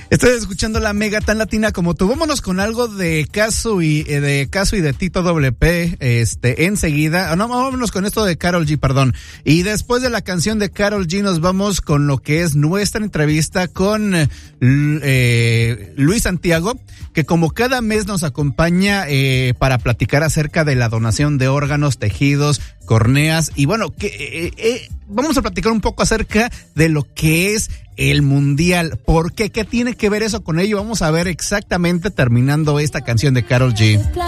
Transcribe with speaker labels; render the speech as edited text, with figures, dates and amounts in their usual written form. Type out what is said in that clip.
Speaker 1: Estoy escuchando la Mega tan latina como tú. Vámonos con algo de Casu y de Tito WP, enseguida. No, vámonos con esto de Karol G, perdón. Y después de la canción de Karol G nos vamos con lo que es nuestra entrevista con Luis Santiago, que como cada mes nos acompaña para platicar acerca de la donación de órganos, tejidos, córneas y bueno, vamos a platicar un poco acerca de lo que es el Mundial. ¿Por qué? ¿Qué tiene que ver eso con ello? Vamos a ver exactamente terminando esta canción de Karol G.